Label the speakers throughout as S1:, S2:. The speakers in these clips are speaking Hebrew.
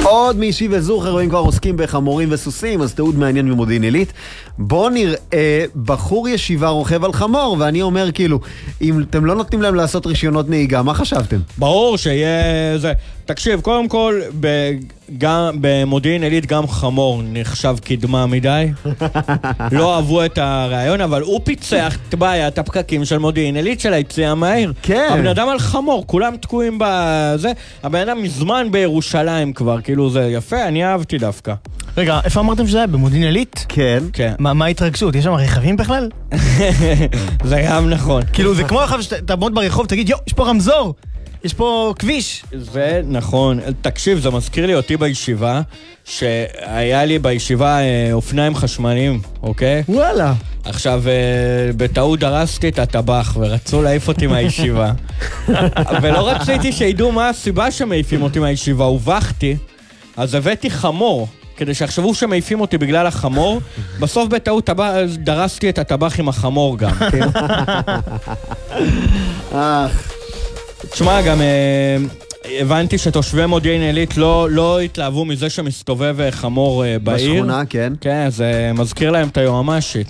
S1: עוד מישהי וזוכר, רואים כבר עוסקים בחמורים וסוסים, אז תיעוד מעניין ממודיעין עילית. בוא נראה בחור ישיבה רוכב על חמור, ואני אומר כאילו, אם אתם לא נותנים להם לעשות רישיונות נהיגה, מה חשבתם?
S2: ברור שיהיה זה. תקשיב, קודם כל, במודיעין עילית גם חמור נחשב קדמה מדי. לא אהבו את הרעיון, אבל הוא פיצח את בעיית הפקקים של מודיעין עילית של היציאה מהעיר.
S1: כן.
S2: הבן אדם על חמור, כולם תקועים בזה. הבן אדם מזמן בירושלים כבר, כאילו זה יפה, אני אהבתי דווקא.
S3: רגע, איפה אמרתם שזה היה? במודיעין עילית?
S1: כן.
S2: כן.
S3: מה ההתרגשות? יש שם רכבים בכלל?
S2: זה גם נכון.
S3: כאילו זה כמו עכשיו שתעמוד ברחוב, תגיד, יו, יש פה רמזור! יש פה כביש.
S2: זה נכון. תקשיב, זה מזכיר לי אותי בישיבה, שהיה לי בישיבה אופניים חשמליים, אוקיי?
S1: וואלה.
S2: עכשיו, בטעות דרסתי את הטבח, ורצו להעיף אותי מהישיבה. ולא רציתי שידעו מה הסיבה שמעיפים אותי מהישיבה, הובכתי, אז הבאתי חמור, כדי שיחשבו שמעיפים אותי בגלל החמור. בסוף בטעות דרסתי את הטבח עם החמור גם. תשמע, גם הבנתי שתושבי מודיעין עילית לא התלהבו מזה שמסתובב חמור בעיר.
S1: בשכונה, כן.
S2: כן, זה מזכיר להם את היועמ"שית.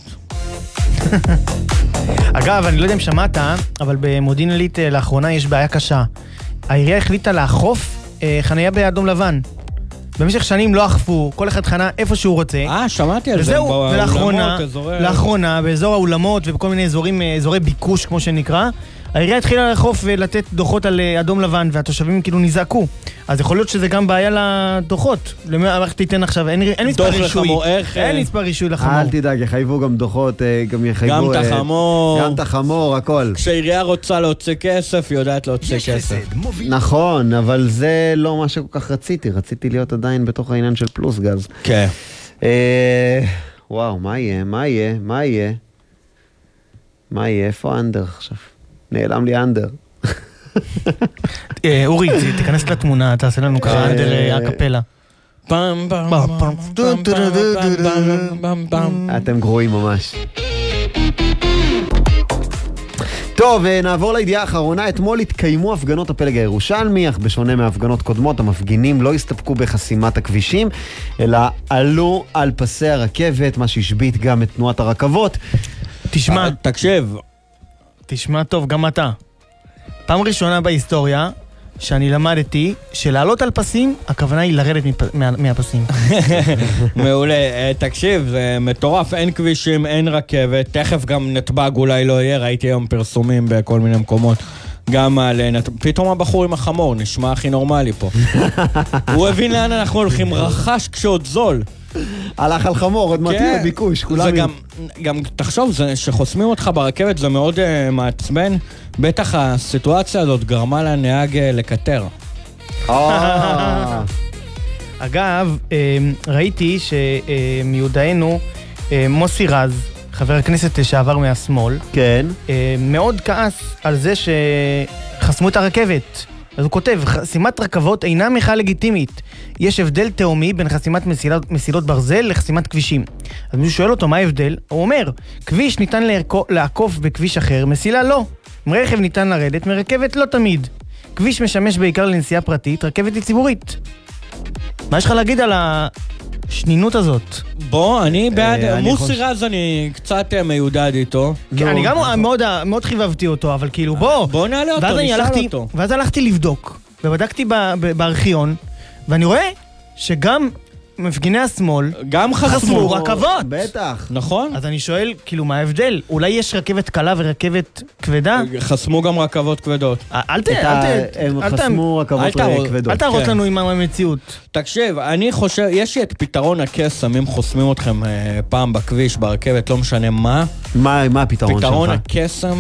S3: אגב, אני לא יודע אם שמעת, אבל במודיעין עילית לאחרונה יש בעיה קשה. העירייה החליטה לאכוף חניה באדום לבן. במשך שנים לא אכפו, כל אחד חנה איפה שהוא רוצה.
S2: שמעתי על זה.
S3: וזהו, ולאחרונה, באזור האולמות ובכל מיני אזורי ביקוש, כמו שנקרא, העירייה התחילה לאכוף ולתת דוחות על אדום לבן, והתושבים כאילו נזעקו. אז יכול להיות שזה גם בעיה לדוחות. איך תיתן עכשיו? אין מספר רישוי. אין מספר רישוי לחמור.
S1: אל תדאג, יחייבו גם דוחות, גם יחייבו...
S2: גם את החמור.
S1: גם את החמור, הכל.
S2: כשעירייה רוצה להוציא כסף, היא יודעת להוציא כסף.
S1: נכון, אבל זה לא מה שכל כך רציתי. רציתי להיות עדיין בתוך העניין של פלוס גז.
S2: כן.
S1: וואו, מה יהיה? מה יהיה? מה יהיה? מה יהיה? איפה אנדר עכשיו? נעלם לי אנדר.
S3: אורי, תיכנס לתמונה, תעשה לנו ככה אנדר הקפלה.
S1: אתם גרועים ממש. טוב, נעבור לידיעה האחרונה. אתמול התקיימו הפגנות הפלג הירושלמי, אך בשונה מהפגנות קודמות, המפגינים לא הסתפקו בחסימת הכבישים, אלא עלו על פסי הרכבת, מה שהשבית גם את תנועת הרכבות.
S3: תשמע טוב, גם אתה. פעם ראשונה בהיסטוריה שאני למדתי שלעלות על פסים, הכוונה היא לרדת מהפסים.
S2: מעולה. תקשיב, זה מטורף, אין כבישים, אין רכבת, תכף גם נתב"ג אולי לא יהיה, ראיתי היום פרסומים בכל מיני מקומות. גם על... פתאום הבחור עם החמור, נשמע הכי נורמלי פה. הוא הבין לאן אנחנו הולכים, רכש כשעוד זול.
S1: הלך על חמור, עוד מתאים לביקוש.
S2: זה גם תחשוב, שחוסמים אותך ברכבת זה מאוד מעצבן. בטח הסיטואציה הזאת גרמה לנהג לקטר.
S3: אגב, ראיתי שמיודענו מוסי רז, חבר הכנסת שעבר מהשמאל,
S1: כן.
S3: מאוד כעס על זה שחסמו את הרכבת. אז הוא כותב, חסימת רכבות אינה מחאה לגיטימית. יש הבדל תאומי בין חסימת מסילות ברזל לחסימת כבישים. אז מישהו שואל אותו מה ההבדל? הוא אומר, כביש ניתן לעקוף בכביש אחר, מסילה לא. מרכב ניתן לרדת, מרכבת לא תמיד. כביש משמש בעיקר לנסיעה פרטית, רכבת היא ציבורית. מה יש לך להגיד על השנינות הזאת?
S2: בוא, אני בעד, מוסי רז אני קצת מיודד איתו.
S3: אני גם מאוד חיבבתי אותו, אבל כאילו בוא
S2: נעלה אותו, נשאל אותו.
S3: ואז הלכתי לבדוק, ובדקתי בארכיון, ואני רואה שגם מפגיני השמאל
S2: גם חסמו
S3: רכבות.
S1: בטח.
S2: נכון.
S3: אז אני שואל, כאילו, מה ההבדל? אולי יש רכבת קלה ורכבת כבדה?
S2: חסמו גם רכבות כבדות.
S1: הם חסמו רכבות כבדות.
S3: אל תהרוס לנו עם המציאות.
S2: תקשיב, אני חושב, יש לי את פתרון הקסם, אם חוסמים אתכם פעם בכביש, ברכבת, לא משנה מה.
S1: מה הפתרון שלך?
S2: פתרון הקסם